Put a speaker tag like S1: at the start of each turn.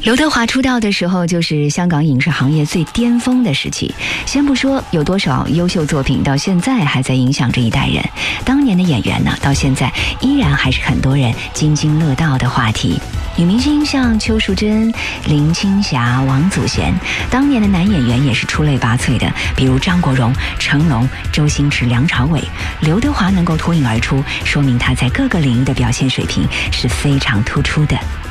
S1: 刘德华出道的时候就是香港影视行业最巅峰的时期，先不说有多少优秀作品到现在还在影响着一代人，当年的演员呢，到现在依然还是很多人津津乐道的话题。女明星像邱淑贞、林青霞、王祖贤，当年的男演员也是出类拔萃的，比如张国荣、成龙、周星驰、梁朝伟。刘德华能够脱颖而出，说明他在各个领域的表现水平是非常突出的。